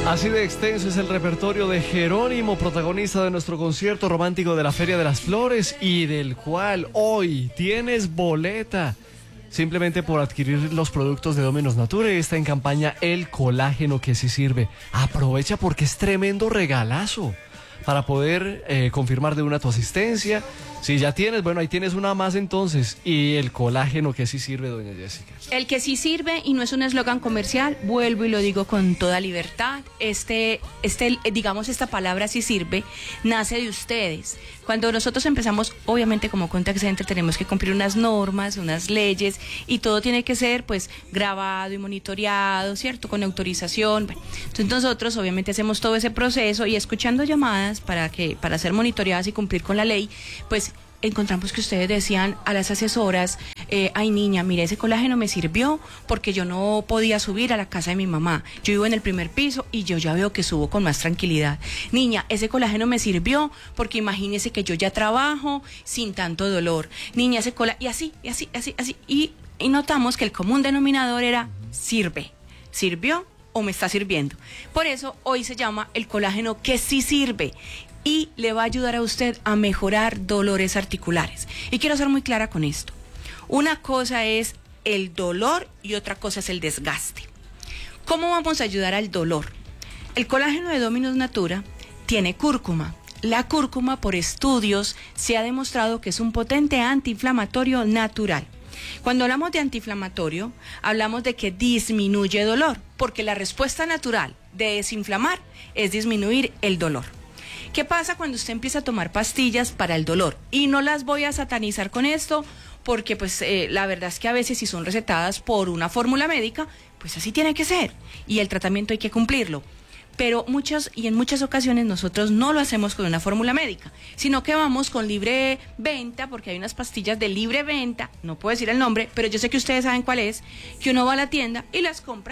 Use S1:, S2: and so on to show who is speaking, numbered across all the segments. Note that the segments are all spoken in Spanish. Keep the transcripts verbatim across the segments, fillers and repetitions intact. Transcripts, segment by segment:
S1: Así de extenso es el repertorio de Jerónimo, protagonista de nuestro concierto romántico de la Feria de las Flores y del cual hoy tienes boleta. Simplemente por adquirir los productos de Dominos Natura, está en campaña el colágeno que sí sirve. Aprovecha porque es tremendo regalazo para poder eh, confirmar de una tu asistencia. Si ya tienes, bueno, ahí tienes una más entonces. Y el colágeno que sí sirve, doña Jessica.
S2: El que sí sirve, y no es un eslogan comercial, vuelvo y lo digo con toda libertad. Este, este, digamos, esta palabra sí sirve, nace de ustedes. Cuando nosotros empezamos, obviamente como Contact Center tenemos que cumplir unas normas, unas leyes, y todo tiene que ser pues grabado y monitoreado, ¿cierto? Con autorización. Bueno, entonces nosotros obviamente hacemos todo ese proceso y escuchando llamadas para que, para ser monitoreadas y cumplir con la ley, pues encontramos que ustedes decían a las asesoras, eh, ay niña, mire, ese colágeno me sirvió porque yo no podía subir a la casa de mi mamá. Yo vivo en el primer piso y yo ya veo que subo con más tranquilidad. Niña, ese colágeno me sirvió porque imagínese que yo ya trabajo sin tanto dolor. Niña, ese colágeno, y así, y así, así, así. Y, y notamos que el común denominador era sirve. ¿Sirvió o me está sirviendo? Por eso hoy se llama el colágeno que sí sirve. Y le va a ayudar a usted a mejorar dolores articulares. Y quiero ser muy clara con esto. Una cosa es el dolor y otra cosa es el desgaste. ¿Cómo vamos a ayudar al dolor? El colágeno de Dominos Natura tiene cúrcuma. La cúrcuma, por estudios, se ha demostrado que es un potente antiinflamatorio natural. Cuando hablamos de antiinflamatorio, hablamos de que disminuye dolor, porque la respuesta natural de desinflamar es disminuir el dolor. ¿Qué pasa cuando usted empieza a tomar pastillas para el dolor? Y no las voy a satanizar con esto, porque pues eh, la verdad es que a veces si son recetadas por una fórmula médica, pues así tiene que ser, y el tratamiento hay que cumplirlo. Pero muchas y en muchas ocasiones nosotros no lo hacemos con una fórmula médica, sino que vamos con libre venta, porque hay unas pastillas de libre venta, no puedo decir el nombre, pero yo sé que ustedes saben cuál es, que uno va a la tienda y las compra.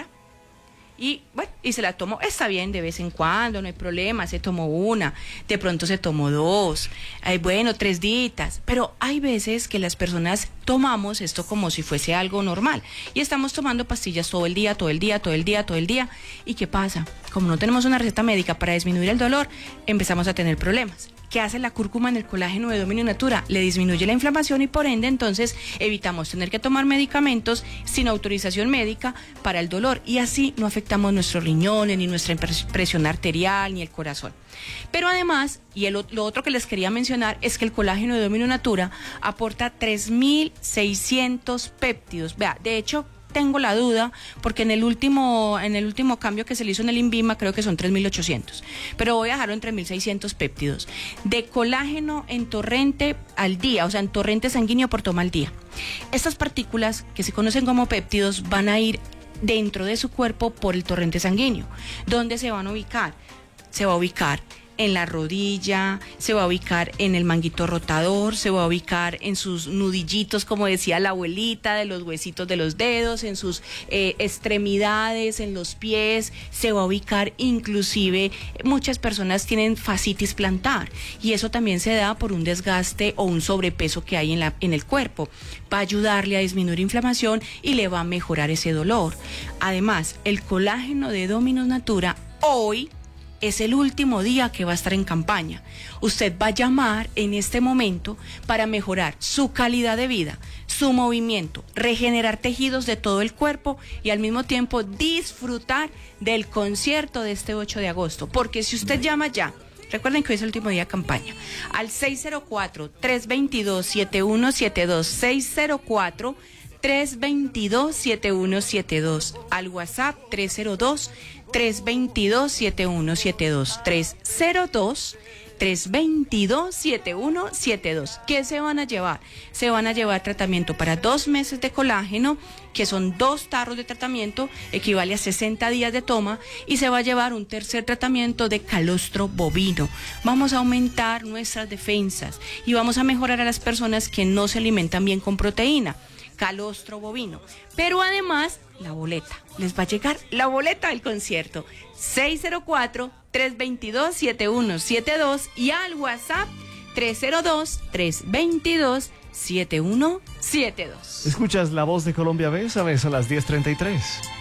S2: Y bueno, y se la tomó, está bien de vez en cuando, no hay problema, se tomó una, de pronto se tomó dos, ay, bueno, tres ditas, pero hay veces que las personas tomamos esto como si fuese algo normal y estamos tomando pastillas todo el día, todo el día, todo el día, todo el día, ¿y qué pasa? Como no tenemos una receta médica para disminuir el dolor, empezamos a tener problemas. ¿Qué hace la cúrcuma en el colágeno de Dominos Natura? Le disminuye la inflamación y por ende entonces evitamos tener que tomar medicamentos sin autorización médica para el dolor y así no afectamos nuestros riñones, ni nuestra presión arterial, ni el corazón. Pero además, y el, lo otro que les quería mencionar es que el colágeno de Dominos Natura aporta tres mil seiscientos péptidos. Vea, de hecho, tengo la duda porque en el último en el último cambio que se le hizo en el INVIMA creo que son tres mil ochocientos, pero voy a dejarlo en tres mil seiscientos péptidos de colágeno en torrente al día, o sea, en torrente sanguíneo por toma al día. Estas partículas que se conocen como péptidos van a ir dentro de su cuerpo por el torrente sanguíneo. ¿Dónde se van a ubicar? Se va a ubicar en la rodilla, se va a ubicar en el manguito rotador, se va a ubicar en sus nudillitos, como decía la abuelita, de los huesitos de los dedos, en sus eh, extremidades, en los pies, se va a ubicar inclusive, muchas personas tienen fascitis plantar y eso también se da por un desgaste o un sobrepeso que hay en, la, en el cuerpo. Va a ayudarle a disminuir inflamación y le va a mejorar ese dolor. Además, el colágeno de Dominos Natura hoy es el último día que va a estar en campaña. Usted va a llamar en este momento para mejorar su calidad de vida, su movimiento, regenerar tejidos de todo el cuerpo y al mismo tiempo disfrutar del concierto de este ocho de agosto. Porque si usted llama ya, recuerden que hoy es el último día de campaña, al seis cero cuatro, tres dos dos, siete uno siete dos, seis cero cuatro, tres dos dos, siete uno siete dos, al WhatsApp tres cero dos, tres dos dos, siete uno siete dos, tres cero dos, tres dos dos, siete uno siete dos. ¿Qué se van a llevar? Se van a llevar tratamiento para dos meses de colágeno, que son dos tarros de tratamiento, equivale a sesenta días de toma, y se va a llevar un tercer tratamiento de calostro bovino. Vamos a aumentar nuestras defensas y vamos a mejorar a las personas que no se alimentan bien con proteína. Calostro bovino, pero además la boleta, les va a llegar la boleta del concierto, seis cero cuatro, tres dos dos, siete uno siete dos y al WhatsApp tres cero dos, tres dos dos, siete uno siete dos.
S1: Escuchas La Voz de Colombia, Bésame, son las diez treinta y tres.